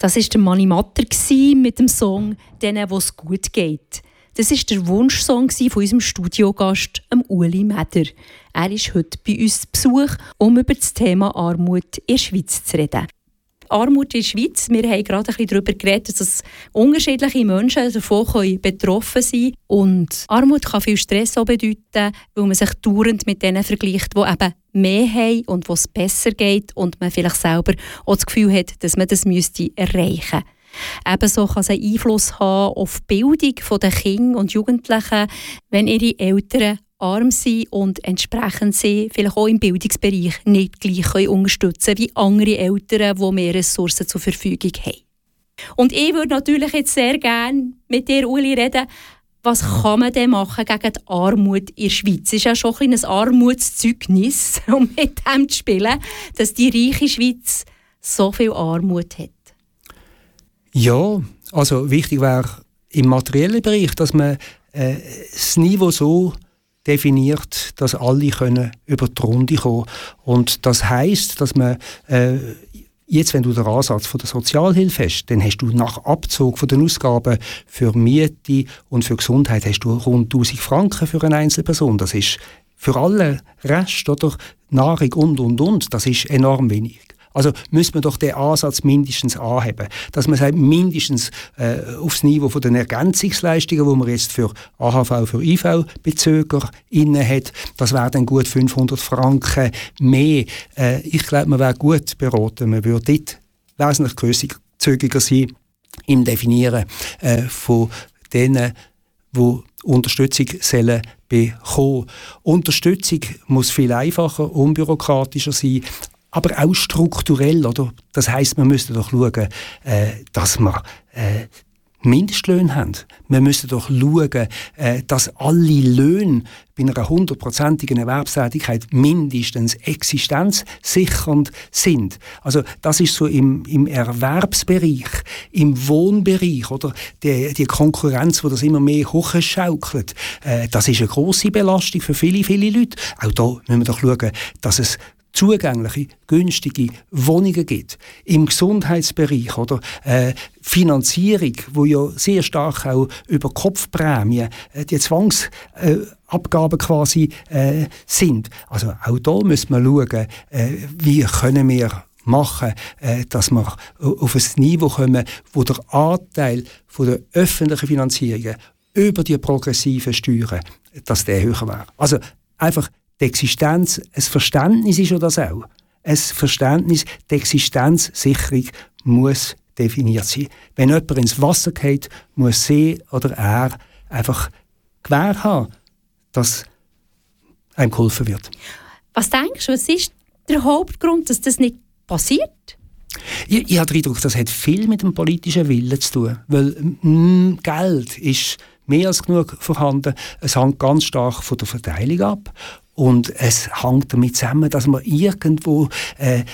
Das war der Mani Matter mit dem Song «Denen, wo es gut geht». Das war der Wunschsong von unserem Studiogast, Uli Meder. Er ist heute bei uns zu Besuch, um über das Thema Armut in der Schweiz zu reden. Armut in der Schweiz, wir haben gerade ein bisschen darüber geredet, dass unterschiedliche Menschen davon betroffen sein können. Und Armut kann viel Stress auch bedeuten, weil man sich dauernd mit denen vergleicht, die eben mehr haben und wo es besser geht und man vielleicht selber auch das Gefühl hat, dass man das erreichen müsste. Ebenso kann es einen Einfluss haben auf die Bildung der Kinder und Jugendlichen, wenn ihre Eltern arm sind und entsprechend sie vielleicht auch im Bildungsbereich nicht gleich unterstützen können wie andere Eltern, die mehr Ressourcen zur Verfügung haben. Und ich würde natürlich jetzt sehr gerne mit dir, Uli, reden, was kann man denn machen gegen die Armut in der Schweiz? Es ist ja schon ein Armutszeugnis, um mit dem zu spielen, dass die reiche Schweiz so viel Armut hat. Ja, also wichtig wäre im materiellen Bereich, dass man das Niveau so definiert, dass alle können über die Runde kommen. Und das heisst, dass man jetzt, wenn du den Ansatz von der Sozialhilfe hast, dann hast du nach Abzug von den Ausgaben für Miete und für Gesundheit hast du rund 1000 Franken für eine Einzelperson. Das ist für alle Rest oder Nahrung und. Das ist enorm wenig. Also müssen wir doch den Ansatz mindestens anheben, dass man sagt, mindestens aufs Niveau von den Ergänzungsleistungen, wo man jetzt für AHV, für IV-Bezüger inne hat, das wäre dann gut 500 Franken mehr. Ich glaube, man wäre gut beraten, man würde dort wesentlich grosszügiger sein im Definieren von denen, die Unterstützung sollen bekommen. Unterstützung muss viel einfacher, unbürokratischer sein, aber auch strukturell, oder? Das heisst, wir müssen doch schauen, dass wir Mindestlöhne haben. Wir müssen doch schauen, dass alle Löhne bei einer 100%igen Erwerbstätigkeit mindestens existenzsichernd sind. Also das ist so im Erwerbsbereich, im Wohnbereich, oder die Konkurrenz, die das immer mehr hochschaukelt, das ist eine grosse Belastung für viele, viele Leute. Auch da müssen wir doch schauen, dass es zugängliche, günstige Wohnungen gibt. Im Gesundheitsbereich oder Finanzierung, wo ja sehr stark auch über Kopfprämien, die Zwangsabgaben quasi sind. Also auch da müssen wir schauen, wie können wir machen, dass wir auf ein Niveau kommen, wo der Anteil von der öffentlichen Finanzierungen über die progressiven Steuern, dass der höher wäre. Also einfach die Existenz, ein Verständnis ist ja das auch. Ein Verständnis, die Existenzsicherung muss definiert sein. Wenn jemand ins Wasser geht, muss sie oder er einfach Gewähr haben, dass einem geholfen wird. Was denkst du, was ist der Hauptgrund, dass das nicht passiert? Ich habe den Eindruck, das hat viel mit dem politischen Willen zu tun. Weil Geld ist mehr als genug vorhanden. Es hängt ganz stark von der Verteilung ab. Und es hängt damit zusammen, dass man irgendwo den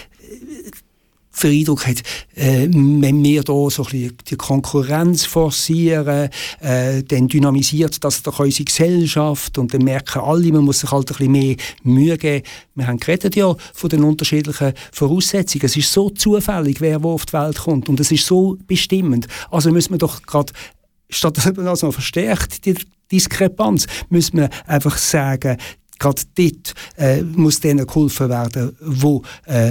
Eindruck hat, wenn wir da so ein bisschen die Konkurrenz forcieren, dann dynamisiert das doch unsere Gesellschaft und dann merken alle, man muss sich halt ein bisschen mehr Mühe geben. Wir haben geredet ja von den unterschiedlichen Voraussetzungen. Es ist so zufällig, wer wo auf die Welt kommt und es ist so bestimmend. Also müssen wir doch gerade, statt dass man das noch verstärkt, die Diskrepanz, müssen wir einfach sagen, gerade dort muss denen geholfen werden, die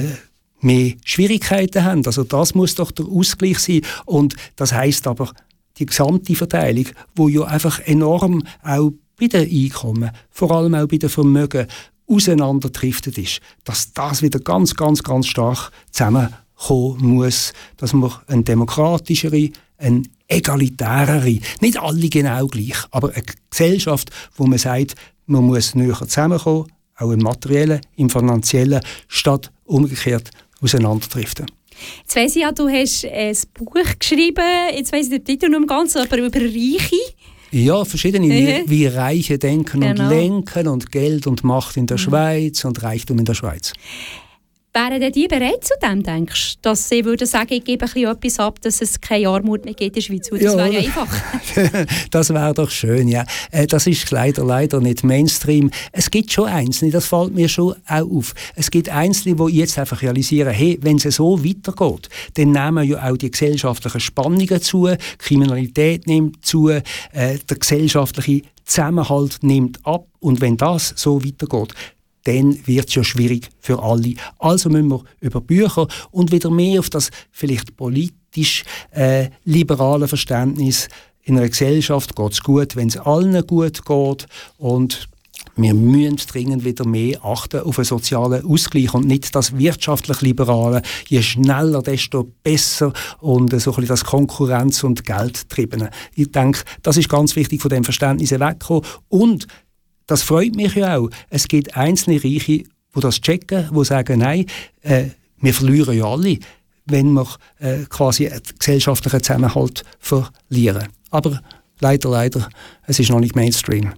mehr Schwierigkeiten haben. Also das muss doch der Ausgleich sein. Und das heisst aber, die gesamte Verteilung, die ja einfach enorm auch bei den Einkommen, vor allem auch bei den Vermögen, auseinanderdriftet ist, dass das wieder ganz, ganz, ganz stark zusammenkommen muss, dass man eine demokratischere, eine egalitärere, nicht alle genau gleich, aber eine Gesellschaft, wo man sagt, man muss näher zusammenkommen, auch im Materiellen, im Finanziellen, statt umgekehrt auseinanderdriften. Jetzt weiss ich ja, du hast ein Buch geschrieben, jetzt weiss ich den Titel nicht mehr ganz, aber über Reiche. Ja, verschiedene, wie Reiche denken und lenken und Geld und Macht in der Schweiz und Reichtum in der Schweiz. Wären denn die bereit zu dem, denkst du? Dass sie würden sagen, ich gebe etwas ab, dass es keine Armut mehr gibt in der Schweiz? Das wäre ja einfach. Das wäre doch schön, ja. Das ist leider nicht Mainstream. Es gibt schon Einzelne, das fällt mir schon auch auf. Es gibt Einzelne, die jetzt einfach realisieren, hey, wenn es so weitergeht, dann nehmen ja auch die gesellschaftlichen Spannungen zu, die Kriminalität nimmt zu, der gesellschaftliche Zusammenhalt nimmt ab. Und wenn das so weitergeht, dann wird es ja schwierig für alle. Also müssen wir über Bücher und wieder mehr auf das vielleicht politisch liberale Verständnis in einer Gesellschaft geht es gut, wenn es allen gut geht. Und wir müssen dringend wieder mehr achten auf einen sozialen Ausgleich und nicht das wirtschaftlich Liberale, je schneller, desto besser und so ein bisschen das Konkurrenz- und Geldtriebene. Ich denke, das ist ganz wichtig, von dem Verständnis wegzukommen. Und das freut mich ja auch. Es gibt einzelne Reiche, die das checken, die sagen, nein, wir verlieren ja alle, wenn wir quasi den gesellschaftlichen Zusammenhalt verlieren. Aber leider, es ist noch nicht Mainstream.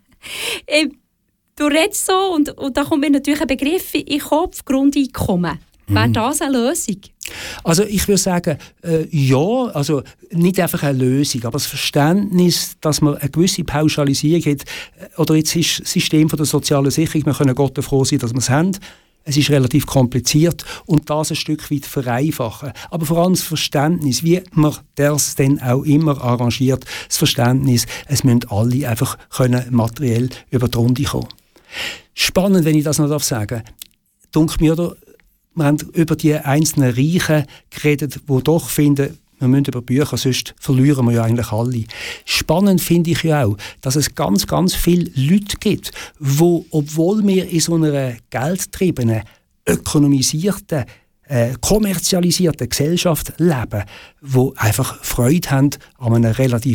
Du redest so und da kommt mir natürlich ein Begriff in den Kopf, Grundeinkommen. Wäre das eine Lösung? Also ich würde sagen, ja, also nicht einfach eine Lösung, aber das Verständnis, dass man eine gewisse Pauschalisierung hat, oder jetzt ist das System von der sozialen Sicherung, wir können Gott froh sein, dass wir es haben. Es ist relativ kompliziert und das ein Stück weit vereinfachen. Aber vor allem das Verständnis, wie man das dann auch immer arrangiert, das Verständnis, es müssen alle einfach können materiell über die Runde kommen. Spannend, wenn ich das noch sagen darf, denke mir, wir haben über die einzelnen Reichen geredet, die doch finden, wir müssen über Bücher, sonst verlieren wir ja eigentlich alle. Spannend finde ich ja auch, dass es ganz, ganz viele Leute gibt, die, obwohl wir in so einer geldgetriebenen, ökonomisierten, kommerzialisierten Gesellschaft leben, die einfach Freude haben an einem relativ